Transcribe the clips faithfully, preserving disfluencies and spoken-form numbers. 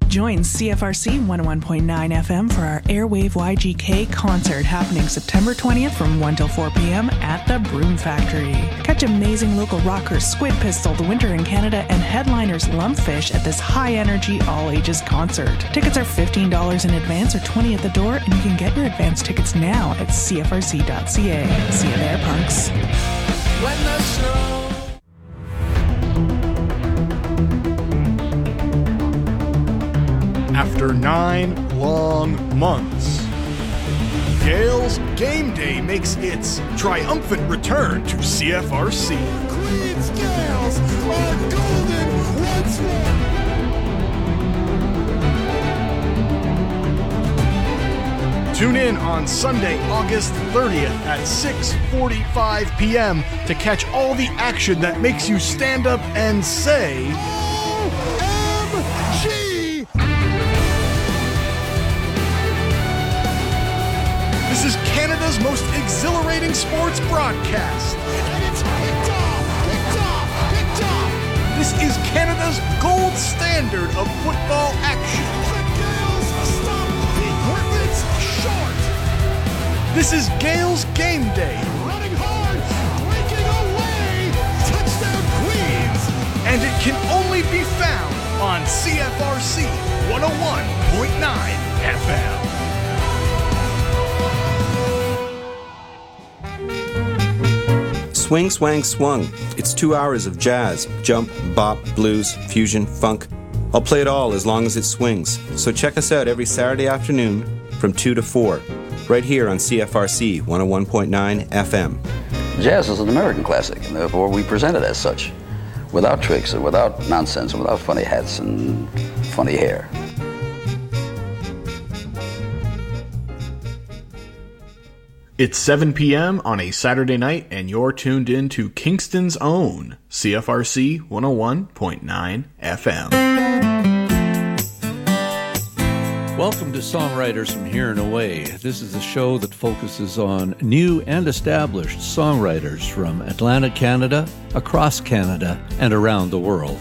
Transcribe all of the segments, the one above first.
Join C F R C one oh one point nine F M for our Airwave Y G K concert happening September twentieth from one till four p.m. at the Broom Factory. Catch amazing local rockers Squid Pistol, The Winter in Canada, and headliners Lumpfish at this high-energy, all-ages concert. Tickets are fifteen dollars in advance or twenty dollars at the door, and you can get your advance tickets now at c f r c dot c a. See you there, punks. When the snow After nine long months, Gales Game Day makes its triumphant return to C F R C. Queens Gales are golden once more. Tune in on Sunday, August thirtieth at six forty-five p.m. to catch all the action that makes you stand up and say, O M G! This is Canada's most exhilarating sports broadcast. And it's picked off, picked off, picked off. This is Canada's gold standard of football action. The Gales stop the Griffins short. This is Gales Game Day. Running hard, breaking away. Touchdown Queens. And it can only be found on C F R C one oh one point nine F M. Swing, swang, swung. It's two hours of jazz, jump, bop, blues, fusion, funk. I'll play it all as long as it swings. So check us out every Saturday afternoon from two to four, right here on C F R C one oh one point nine F M. Jazz is an American classic, and therefore we present it as such, without tricks and without nonsense and without funny hats and funny hair. It's seven p.m. on a Saturday night, and you're tuned in to Kingston's own C F R C one oh one point nine F M. Welcome to Songwriters from Here and Away. This is a show that focuses on new and established songwriters from Atlantic Canada, across Canada, and around the world.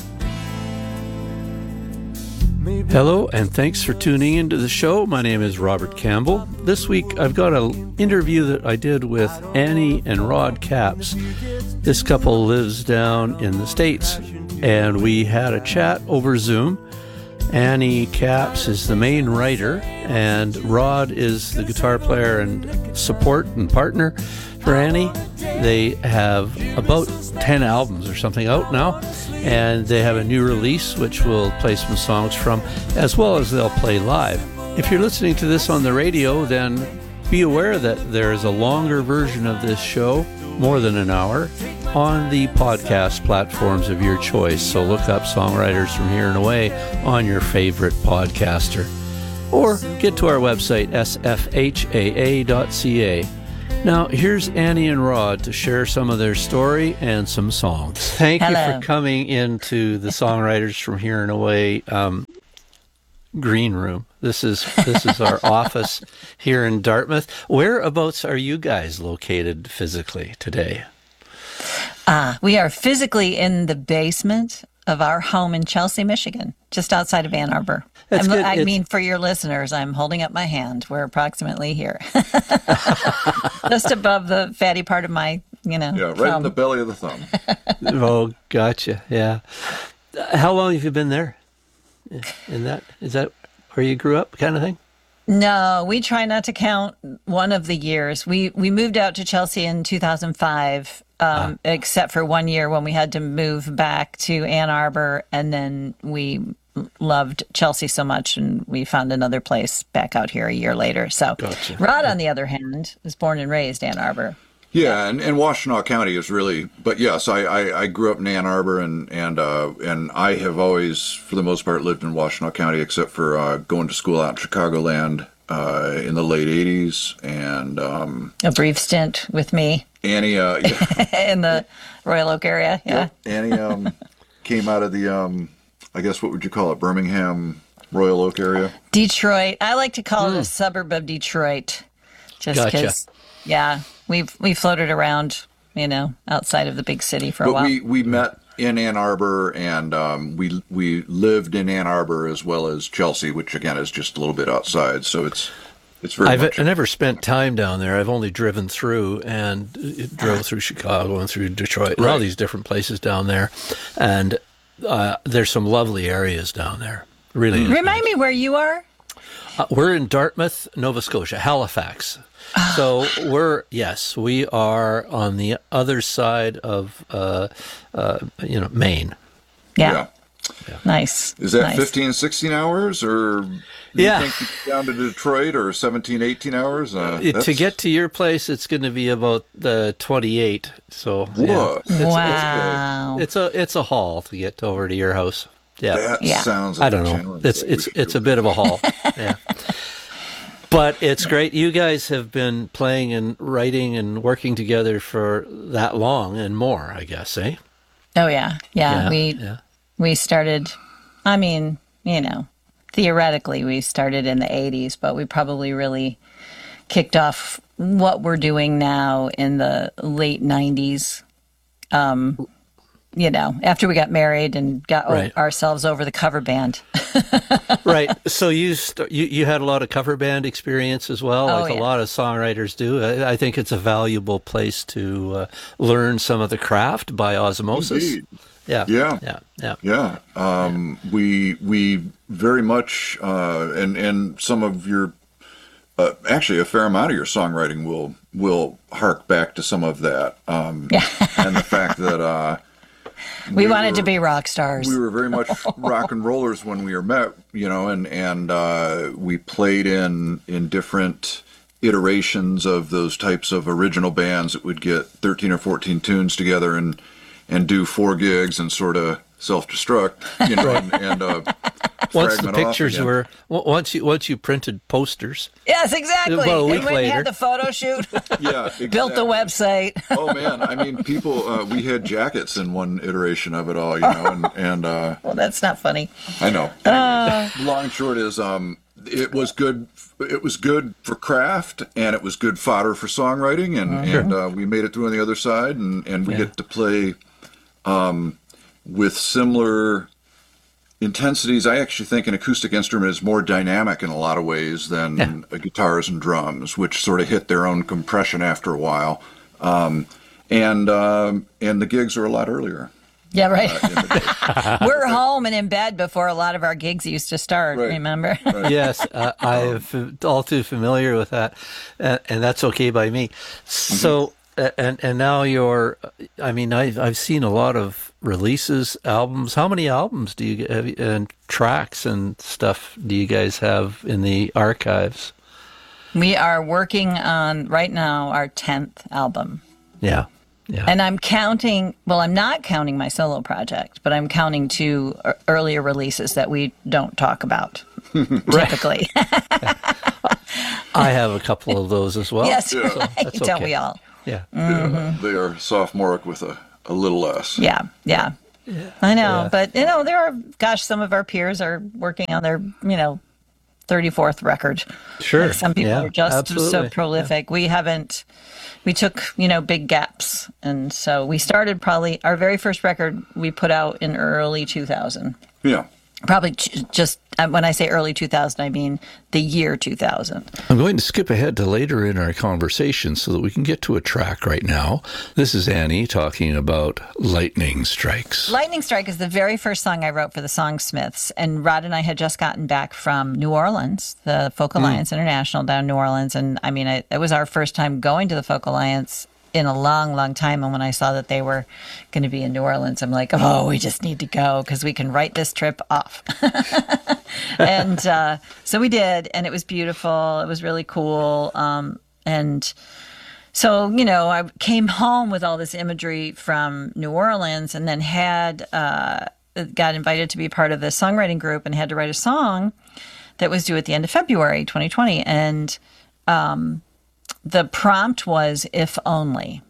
Hello, and thanks for tuning into the show. My name is Robert Campbell. This week, I've got an interview that I did with Annie and Rod Capps. This couple lives down in the States, and we had a chat over Zoom. Annie Capps is the main writer, and Rod is the guitar player and support and partner for Annie. They have about ten albums or something out now, and they have a new release which we'll play some songs from, as well as they'll play live. If you're listening to this on the radio, then be aware that there is a longer version of this show, more than an hour, on the podcast platforms of your choice. So look up Songwriters from Here and Away on your favorite podcaster, or get to our website, s f h a a dot c a. Now, here's Annie and Rod to share some of their story and some songs. Thank Hello. you for coming into the Songwriters from Here and Away um, green room. This is this is our office here in Dartmouth. Whereabouts are you guys located physically today? Uh, we are physically in the basement of our home in Chelsea, Michigan, just outside of Ann Arbor. That's I'm, good. I It's- mean, for your listeners, I'm holding up my hand. We're approximately here. Just above the fatty part of my, you know, Yeah, right thumb. in the belly of the thumb. Oh, gotcha. Yeah. How long have you been there? In that is that where you grew up, kind of thing? No, we try not to count one of the years. We we moved out to Chelsea in two thousand five, um, ah. except for one year when we had to move back to Ann Arbor, and then we loved Chelsea so much, and we found another place back out here a year later. So, Gotcha. Rod, on the other hand, was born and raised Ann Arbor. Yeah, and, and Washtenaw County is really, but yes, I, I, I grew up in Ann Arbor, and and uh, and I have always, for the most part, lived in Washtenaw County, except for uh, going to school out in Chicagoland uh, in the late eighties, and um, A brief stint with me Annie, uh, yeah, in the Royal Oak area. Yeah, yeah, Annie um, came out of the, um, I guess, what would you call it, Birmingham, Royal Oak area? Detroit. I like to call Mm. it a suburb of Detroit, just Gotcha. because. Yeah, we've we floated around, you know, outside of the big city for a But while. we, we met in Ann Arbor, and um, we we lived in Ann Arbor as well as Chelsea, which again is just a little bit outside. So it's it's very. I've much I never spent time down there. I've only driven through and uh, drove through Chicago and through Detroit, and all these different places down there, and uh, there's some lovely areas down there. Really, Remind nice. me where you are. Uh, we're in Dartmouth, Nova Scotia, Halifax. So we're, yes, we are on the other side of, uh, uh, you know, Maine. Yeah. yeah. yeah. Nice. Is that nice. fifteen, sixteen hours, or do yeah. you think you get down to Detroit, or seventeen, eighteen hours? Uh, to get to your place, it's going to be about uh, twenty-eight. So Whoa. Yeah, it's, wow. It's, it's a it's a haul to get over to your house. Yeah. That yeah. sounds like I don't know. It's it's it's a bit of a haul. Yeah. But it's great. You guys have been playing and writing and working together for that long and more, I guess, eh? Oh yeah, yeah. Yeah, we yeah. we started. I mean, you know, theoretically we started in the eighties, but we probably really kicked off what we're doing now in the late nineties. Um, you know, after we got married and got Right. ourselves over the cover band. Right. So you, st- you you had a lot of cover band experience as well, Oh, like yeah. a lot of songwriters do. I, I think it's a valuable place to uh, learn some of the craft by osmosis. Indeed. Yeah. Yeah. Yeah. Yeah. Yeah, um, we we very much, uh, and and some of your, uh, actually a fair amount of your songwriting will will hark back to some of that, um, and the fact that uh, We, we wanted were- to be rock stars. we were very much rock and rollers when we were met, you know, and and uh, we played in in different iterations of those types of original bands that would get thirteen or fourteen tunes together and and do four gigs and sort of self-destruct, you know, and, and uh, Once the fragment off pictures again. were, w- once you once you printed posters. yes, exactly. About a week and when we later. had the photo shoot, Yeah, exactly. built the website. Oh man, I mean, people. Uh, we had jackets in one iteration of it all, you know, and and uh, Well, that's not funny. I know. Anyway, long and short is, um, it was good. It was good for craft, and it was good fodder for songwriting, and and uh, we made it through on the other side, and and we Yeah. get to play um, with similar intensities. I actually think an acoustic instrument is more dynamic in a lot of ways than Yeah. uh, guitars and drums, which sort of hit their own compression after a while. Um, and um, and the gigs are a lot earlier. Yeah, right. Uh, in the day. We're home and in bed before a lot of our gigs used to start. Right. Remember? Yes, uh, I'm all too familiar with that, and, and that's okay by me. So, uh, and and now you're, I mean, I've I've seen a lot of releases, albums. How many albums do you have, and tracks and stuff do you guys have in the archives? We are working on right now our tenth album. Yeah, yeah. And I'm counting, well, I'm not counting my solo project, but I'm counting two e- earlier releases that we don't talk about typically. I have a couple of those as well. yes, so right. that's Don't okay. we all? Yeah. Yeah, they are sophomoric with a, a little less. Yeah, yeah. I know. Yeah. But, you know, there are, gosh, some of our peers are working on their, you know, thirty-fourth record. Sure. Like some people Yeah, are just absolutely. so prolific. We haven't, we took, you know, big gaps. And so we started probably, our very first record we put out in early two thousand. Yeah. Probably j- just, uh, when I say early two thousand, I mean the year two thousand. I'm going to skip ahead to later in our conversation so that we can get to a track right now. This is Annie talking about Lightning Strikes. Lightning Strike is the very first song I wrote for the Songsmiths. And Rod and I had just gotten back from New Orleans, the Folk Alliance International down in New Orleans. And I mean, I, it was our first time going to the Folk Alliance in a long, long time. And when I saw that they were going to be in New Orleans, I'm like, oh, we just need to go because we can write this trip off. and uh, so we did. And it was beautiful. It was really cool. Um, and so, you know, I came home with all this imagery from New Orleans and then had, uh, got invited to be part of the songwriting group and had to write a song that was due at the end of February twenty twenty. And um, the prompt was "If Only."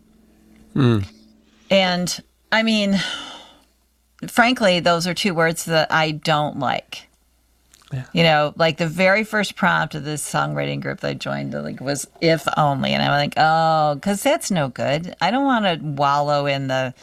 And I mean, frankly, those are two words that I don't like. Yeah. You know, like the very first prompt of this songwriting group that I joined, like, was "if only," and I'm like, oh, because that's no good. I don't want to wallow in the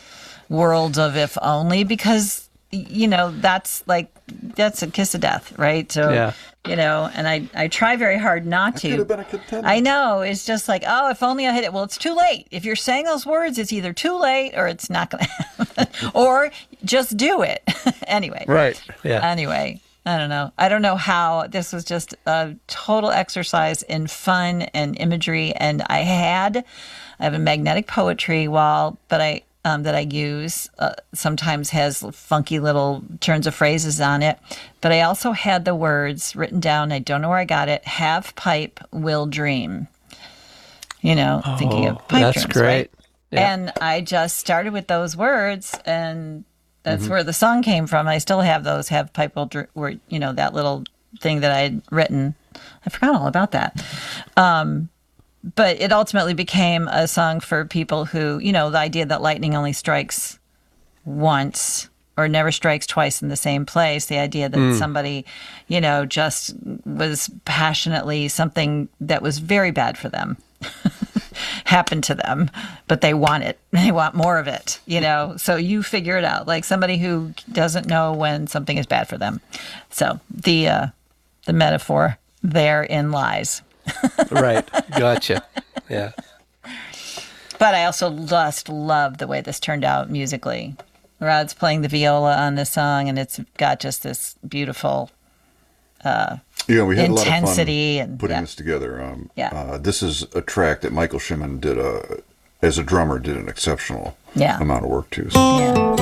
world of if only, because, you know, that's like, that's a kiss of death, right? So, Yeah. you know, and I, I try very hard not I to. could have been a contender. I know. It's just like, oh, if only I hit it. Well, it's too late. If you're saying those words, it's either too late or it's not going to happen. Or just do it. Anyway. Right. Yeah. Anyway, I don't know. I don't know how. This was just a total exercise in fun and imagery. And I had, I have a magnetic poetry wall, but I, Um, that I use uh, sometimes has funky little turns of phrases on it. But I also had the words written down. I don't know where I got it. Have pipe, will dream. You know, Oh, thinking of pipe that's dreams, great. right? Yeah. And I just started with those words, and that's Mm-hmm. where the song came from. I still have those. Have pipe, will dream. Where, you know, that little thing that I had written. I forgot all about that. Um, But it ultimately became a song for people who, you know, the idea that lightning only strikes once or never strikes twice in the same place. The idea that somebody, you know, just was passionately something that was very bad for them happened to them, but they want it. They want more of it, you know. So you figure it out. Like somebody who doesn't know when something is bad for them. So the uh, the metaphor therein lies. Right. Gotcha. Yeah. But I also just love the way this turned out musically. Rod's playing the viola on this song, and it's got just this beautiful uh, Yeah, we had intensity a lot of fun and putting yeah. this together. Um, Yeah. uh, this is a track that Michael Shimon did a, as a drummer, did an exceptional Yeah. amount of work to. So. Yeah.